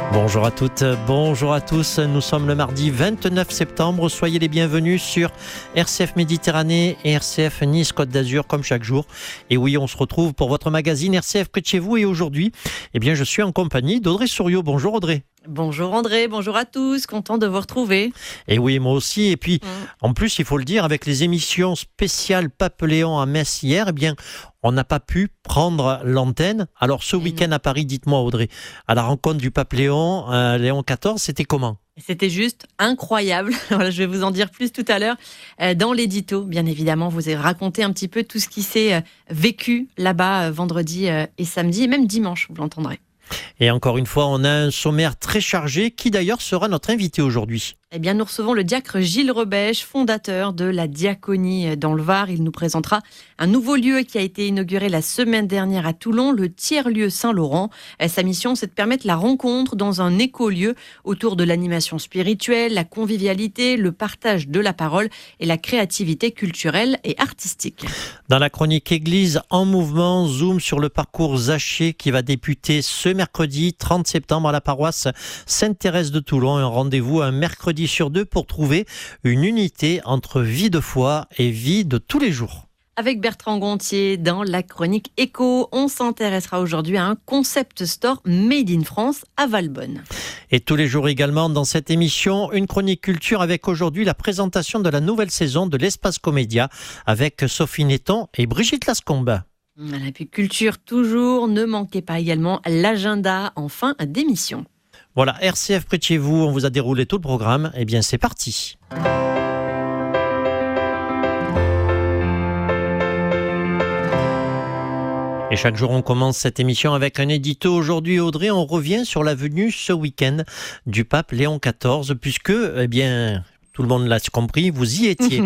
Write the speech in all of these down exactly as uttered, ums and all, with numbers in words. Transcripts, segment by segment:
Bonjour à toutes, bonjour à tous. Nous sommes le mardi vingt-neuf septembre. Soyez les bienvenus sur R C F Méditerranée et R C F Nice Côte d'Azur comme chaque jour. Et oui, on se retrouve pour votre magazine R C F près de chez vous. Et aujourd'hui, eh bien, je suis en compagnie d'Audrey Souriau. Bonjour Audrey. Bonjour André, bonjour à tous, content de vous retrouver. Et oui, moi aussi. Et puis, mmh. en plus, il faut le dire, avec les émissions spéciales Pape Léon à Metz hier, eh bien, on n'a pas pu prendre l'antenne. Alors, ce mmh. week-end à Paris, dites-moi Audrey, à la rencontre du Pape Léon, euh, Léon quatorze, c'était comment ? C'était juste incroyable. Voilà, je vais vous en dire plus tout à l'heure. Euh, dans l'édito, bien évidemment, vous avez raconté un petit peu tout ce qui s'est euh, vécu là-bas euh, vendredi euh, et samedi, et même dimanche, vous l'entendrez. Et encore une fois, on a un sommaire très chargé, qui d'ailleurs sera notre invité aujourd'hui. Eh bien, nous recevons le diacre Gilles Rebèche, fondateur de la diaconie dans le Var. Il nous présentera un nouveau lieu qui a été inauguré la semaine dernière à Toulon, le tiers-lieu Saint-Laurent. Sa mission, c'est de permettre la rencontre dans un écolieu autour de l'animation spirituelle, la convivialité, le partage de la parole et la créativité culturelle et artistique. Dans la chronique Église en mouvement, zoom sur le parcours Zaché qui va débuter ce mercredi trente septembre à la paroisse Sainte-Thérèse de Toulon. Un rendez-vous un mercredi sur deux pour trouver une unité entre vie de foi et vie de tous les jours. Avec Bertrand Gontier, dans la chronique Écho, on s'intéressera aujourd'hui à un concept store Made in France à Valbonne. Et tous les jours également dans cette émission, une chronique culture avec aujourd'hui la présentation de la nouvelle saison de l'Espace Comédia avec Sophie Netton et Brigitte Lascombe. Et puis culture toujours, ne manquez pas également l'agenda en fin d'émission. Voilà, R C F près de chez vous, on vous a déroulé tout le programme. Eh bien, c'est parti. Et chaque jour, on commence cette émission avec un édito. Aujourd'hui, Audrey, on revient sur la venue ce week-end du pape Léon quatorze, puisque, eh bien, tout le monde l'a compris, vous y étiez.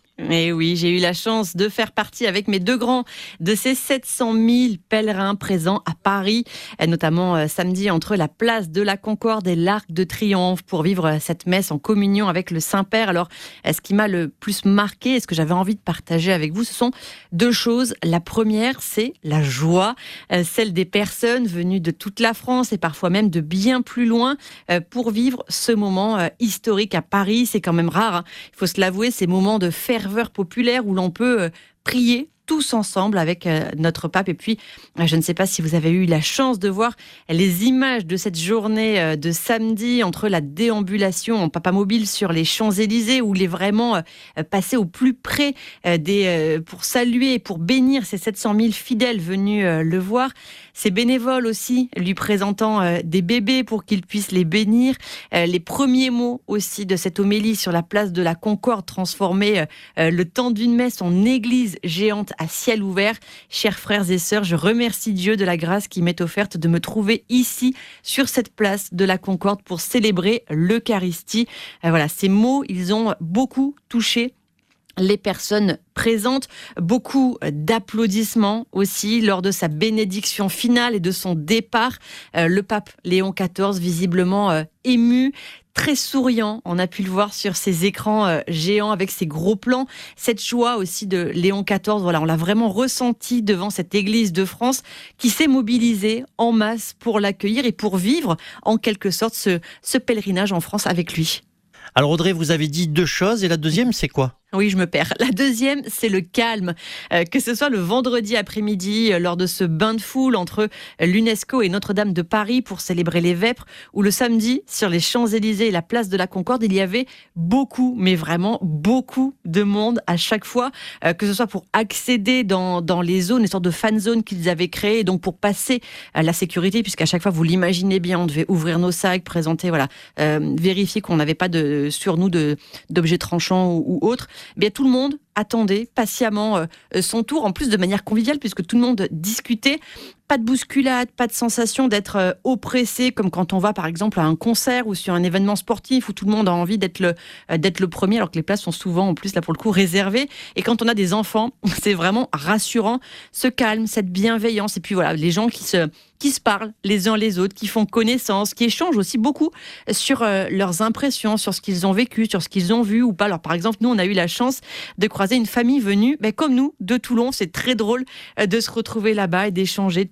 Et oui, j'ai eu la chance de faire partie avec mes deux grands de ces sept cent mille pèlerins présents à Paris, notamment euh, samedi entre la place de la Concorde et l'Arc de Triomphe pour vivre cette messe en communion avec le Saint-Père. Alors, ce qui m'a le plus marqué et ce que j'avais envie de partager avec vous, ce sont deux choses. La première, c'est la joie, euh, celle des personnes venues de toute la France et parfois même de bien plus loin euh, pour vivre ce moment euh, historique à Paris. C'est quand même rare, hein. Il faut se l'avouer, ces moments de ferveur populaire où l'on peut euh, prier tous ensemble avec euh, notre pape. Et puis, euh, je ne sais pas si vous avez eu la chance de voir les images de cette journée euh, de samedi entre la déambulation en papamobile sur les Champs-Élysées où il est vraiment euh, passé au plus près euh, des, euh, pour saluer et pour bénir ces sept cent mille fidèles venus euh, le voir. Ces bénévoles aussi lui présentant euh, des bébés pour qu'ils puissent les bénir. Euh, les premiers mots aussi de cette homélie sur la place de la Concorde transformée euh, le temps d'une messe en église géante à ciel ouvert. Chers frères et sœurs, je remercie Dieu de la grâce qui m'est offerte de me trouver ici, sur cette place de la Concorde, pour célébrer l'Eucharistie. Euh, voilà, ces mots, ils ont beaucoup touché les personnes présentes, beaucoup d'applaudissements aussi lors de sa bénédiction finale et de son départ. Euh, le pape Léon quatorze, visiblement euh, ému, très souriant, on a pu le voir sur ces écrans euh, géants avec ces gros plans. Cette joie aussi de Léon quatorze, voilà, on l'a vraiment ressenti devant cette église de France qui s'est mobilisée en masse pour l'accueillir et pour vivre en quelque sorte ce, ce pèlerinage en France avec lui. Alors Audrey, vous avez dit deux choses et la deuxième, c'est quoi ? Oui, je me perds. La deuxième, c'est le calme. Euh, que ce soit le vendredi après-midi, euh, lors de ce bain de foule entre l'UNESCO et Notre-Dame de Paris pour célébrer les Vêpres, ou le samedi, sur les Champs-Élysées et la place de la Concorde, il y avait beaucoup, mais vraiment beaucoup de monde à chaque fois, euh, que ce soit pour accéder dans, dans les zones, les sortes de fan zones qu'ils avaient créées, donc pour passer à la sécurité, puisqu'à chaque fois, vous l'imaginez bien, on devait ouvrir nos sacs, présenter, voilà, euh, vérifier qu'on n'avait pas de, sur nous de, d'objets tranchants ou, ou autres. Bien, tout le monde attendait patiemment euh, son tour, en plus de manière conviviale, puisque tout le monde discutait. Pas de bousculade, pas de sensation d'être euh, oppressé, comme quand on va par exemple à un concert ou sur un événement sportif où tout le monde a envie d'être le, euh, d'être le premier, alors que les places sont souvent, en plus, là pour le coup, réservées. Et quand on a des enfants, c'est vraiment rassurant, ce calme, cette bienveillance. Et puis voilà, les gens qui se, qui se parlent les uns les autres, qui font connaissance, qui échangent aussi beaucoup sur euh, leurs impressions, sur ce qu'ils ont vécu, sur ce qu'ils ont vu ou pas. Alors par exemple, nous, on a eu la chance de croiser une famille venue, ben, comme nous, de Toulon. C'est très drôle euh, de se retrouver là-bas et d'échanger, de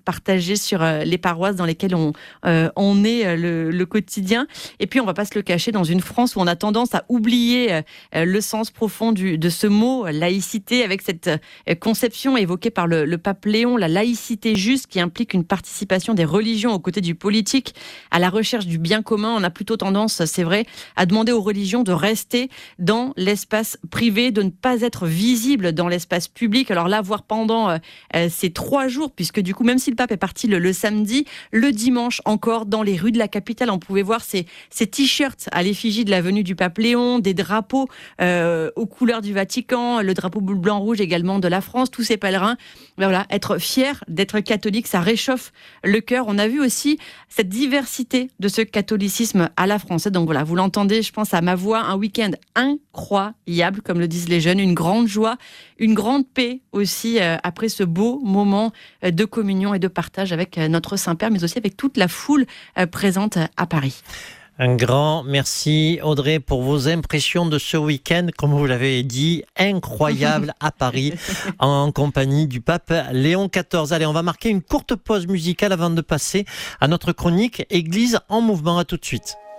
partagé sur les paroisses dans lesquelles on, euh, on est le, le quotidien. Et puis, on ne va pas se le cacher, dans une France où on a tendance à oublier euh, le sens profond du, de ce mot, laïcité, avec cette euh, conception évoquée par le, le pape Léon, la laïcité juste, qui implique une participation des religions aux côtés du politique à la recherche du bien commun. On a plutôt tendance, c'est vrai, à demander aux religions de rester dans l'espace privé, de ne pas être visible dans l'espace public. Alors là, voir pendant euh, ces trois jours, puisque du coup, même si le pape est parti le, le samedi, le dimanche encore, dans les rues de la capitale, on pouvait voir ces, ces t-shirts à l'effigie de la venue du pape Léon, des drapeaux euh, aux couleurs du Vatican, le drapeau bleu, blanc, rouge également de la France, tous ces pèlerins. Ben voilà, être fier d'être catholique, ça réchauffe le cœur. On a vu aussi cette diversité de ce catholicisme à la française. Donc voilà, vous l'entendez, je pense à ma voix, un week-end incroyable, comme le disent les jeunes, une grande joie, une grande paix aussi euh, après ce beau moment euh, de communion et de partage avec euh, notre Saint-Père, mais aussi avec toute la foule euh, présente à Paris. Un grand merci Audrey pour vos impressions de ce week-end, comme vous l'avez dit, incroyable à Paris, en compagnie du pape Léon quatorze. Allez, on va marquer une courte pause musicale avant de passer à notre chronique Église en mouvement. À tout de suite.